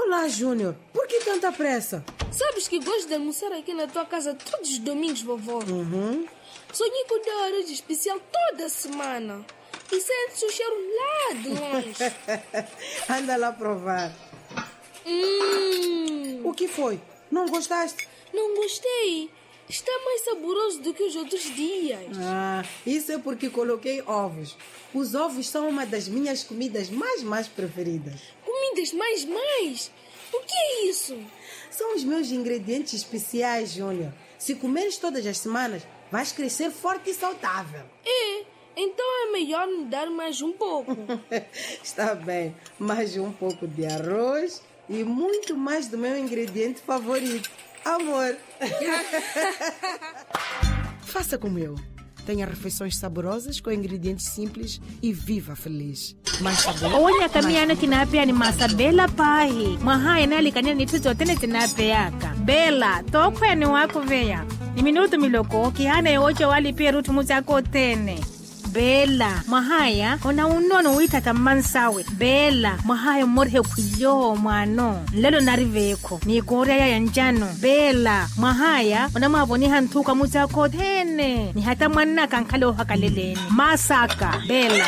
Olá, Júnior. Por que tanta pressa? Sabes que gosto de almoçar aqui na tua casa todos os domingos, vovó? Sonhei com o teu arroz especial toda semana. E sente-se o cheiro lá de longe. Anda lá provar. O que foi? Não gostaste? Não gostei. Está mais saboroso do que os outros dias. Isso é porque coloquei ovos. Os ovos são uma das minhas comidas mais preferidas. Comidas mais? O que é isso? São os meus ingredientes especiais, Júnior. Se comeres todas as semanas, vais crescer forte e saudável. Então é melhor me dar mais um pouco. Está bem. Mais um pouco de arroz e muito mais do meu ingrediente favorito. Amor. Faça como eu. Tenha refeições saborosas com ingredientes simples e viva feliz. Mais sabor. Olha kamiana kinapea ni masa bela pahi. Mahaya nali kanya ni tuzo tene tinapeaka. Bela, tokwe ni wako veya. Ni minuto miloko kihana yoche wali pia rutu muzako tene. Bela, mahaya ona unono wita tamansawe. Bela, mahaya morhe kuyo mwano. Lelo nariveko. Ni korea ya njano. Bela, mahaya ona maboni hantuka muzako tene. Ni hata mwana kankalo hakaleleni. Masaka, Bela.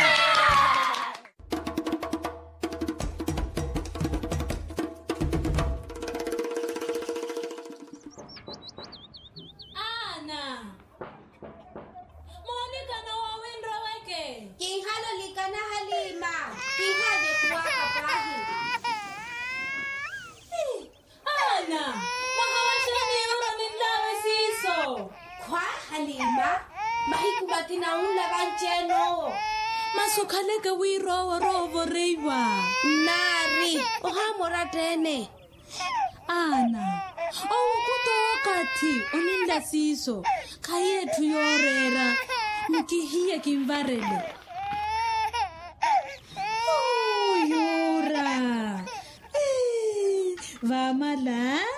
Halima, mahikubati na unla bancheno. Masukhaleka rovo reiwa. Nari, ohamora tene. Ana, kuto wakati oninda siso. Kaye tuyorera. Mkihiye kimvarele. Yura. Vamala.